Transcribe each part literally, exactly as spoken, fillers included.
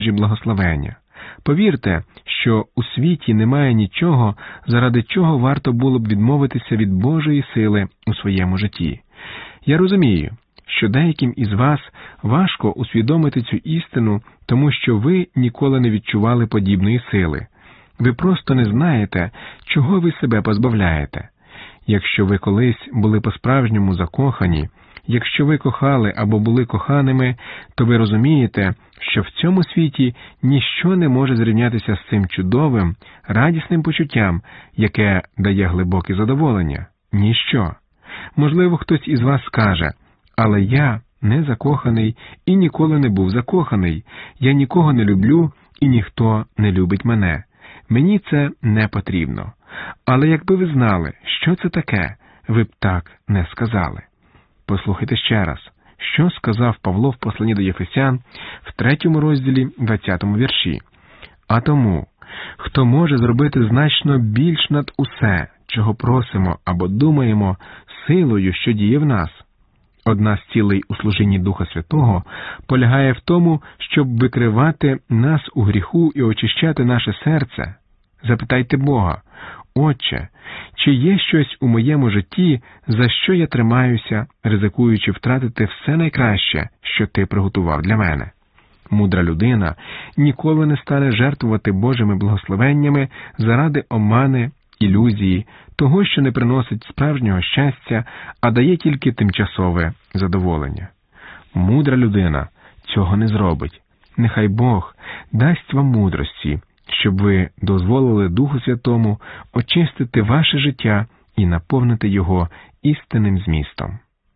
благословення. Повірте, що у світі немає нічого, заради чого варто було б відмовитися від Божої сили у своєму житті. Я розумію, що деяким із вас важко усвідомити цю істину, тому що ви ніколи не відчували подібної сили. Ви просто не знаєте, чого ви себе позбавляєте. Якщо ви колись були по-справжньому закохані, якщо ви кохали або були коханими, то ви розумієте, що в цьому світі ніщо не може зрівнятися з цим чудовим, радісним почуттям, яке дає глибоке задоволення. Ніщо. Можливо, хтось із вас скаже: «Але я не закоханий і ніколи не був закоханий. Я нікого не люблю і ніхто не любить мене. Мені це не потрібно». Але якби ви знали, що це таке, ви б так не сказали. Послухайте ще раз, що сказав Павло в посланні до Єфесян в третьому розділі, двадцятому вірші. «А тому, хто може зробити значно більш над усе, чого просимо або думаємо, силою, що діє в нас». Одна з цілей у служінні Духа Святого полягає в тому, щоб викривати нас у гріху і очищати наше серце. Запитайте Бога: «Отче, чи є щось у моєму житті, за що я тримаюся, ризикуючи втратити все найкраще, що ти приготував для мене?» Мудра людина ніколи не стане жертвувати Божими благословеннями заради омани, ілюзії, того, що не приносить справжнього щастя, а дає тільки тимчасове задоволення. Мудра людина цього не зробить. Нехай Бог дасть вам мудрості, щоб ви дозволили Духу Святому очистити ваше життя і наповнити його істинним змістом.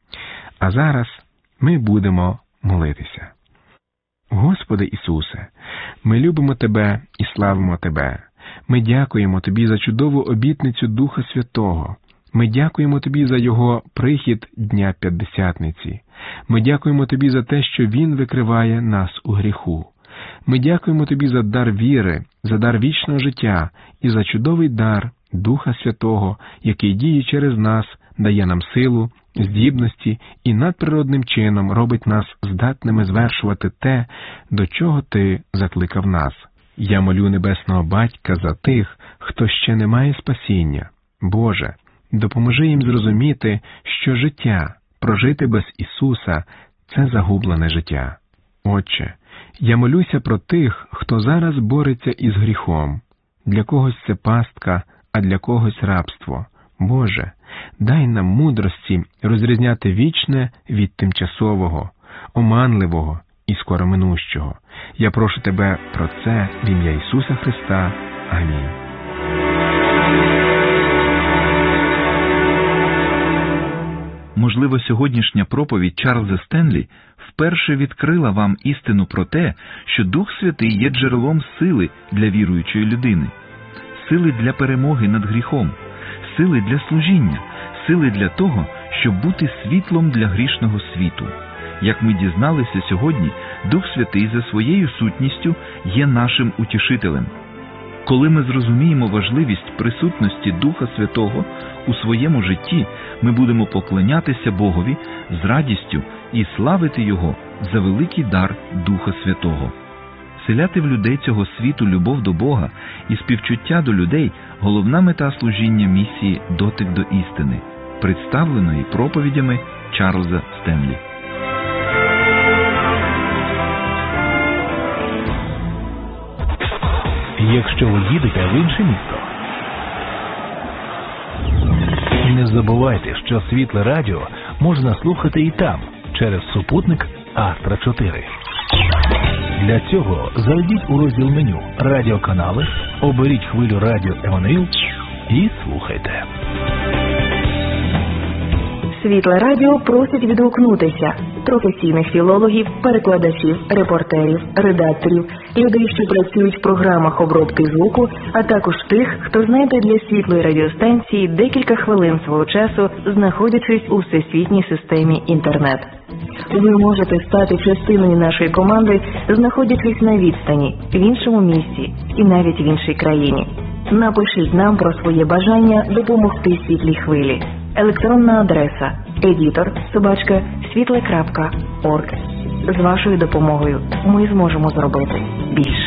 А зараз ми будемо молитися. Господи Ісусе, ми любимо Тебе і славимо Тебе. Ми дякуємо Тобі за чудову обітницю Духа Святого. Ми дякуємо Тобі за Його прихід Дня П'ятдесятниці. Ми дякуємо Тобі за те, що Він викриває нас у гріху. Ми дякуємо Тобі за дар віри, за дар вічного життя і за чудовий дар Духа Святого, який діє через нас, дає нам силу, здібності і надприродним чином робить нас здатними звершувати те, до чого Ти закликав нас. Я молю Небесного Батька за тих, хто ще не має спасіння. Боже, допоможи їм зрозуміти, що життя, прожити без Ісуса – це загублене життя. Отче, я молюся про тих, хто зараз бореться із гріхом. Для когось це пастка, а для когось рабство. Боже, дай нам мудрості розрізняти вічне від тимчасового, оманливого і скороминущого. Я прошу Тебе про це в ім'я Ісуса Христа. Амінь. Можливо, сьогоднішня проповідь Чарльза Стенлі вперше відкрила вам істину про те, що Дух Святий є джерелом сили для віруючої людини, сили для перемоги над гріхом, сили для служіння, сили для того, щоб бути світлом для грішного світу. Як ми дізналися сьогодні, Дух Святий за своєю сутністю є нашим утішителем. Коли ми зрозуміємо важливість присутності Духа Святого у своєму житті, ми будемо поклонятися Богові з радістю і славити Його за великий дар Духа Святого. Вселяти в людей цього світу любов до Бога і співчуття до людей – головна мета служіння місії «Дотик до істини», представленої проповідями Чарльза Стенлі. Якщо ви їдете в інше місто, не забувайте, що Світле Радіо можна слухати і там, через супутник Астра чотири. Для цього зайдіть у розділ меню «Радіоканали», оберіть хвилю радіо Еммануїл і слухайте. Світле Радіо просить відгукнутися професійних філологів, перекладачів, репортерів, редакторів, людей, що працюють в програмах обробки звуку, а також тих, хто знайде для Світлої радіостанції декілька хвилин свого часу, знаходячись у всесвітній системі інтернет. Ви можете стати частиною нашої команди, знаходячись на відстані, в іншому місці і навіть в іншій країні. Напишіть нам про своє бажання допомогти Світлій хвилі. Електронна адреса editor собака світле крапка орг. з вашою допомогою ми зможемо зробити більше.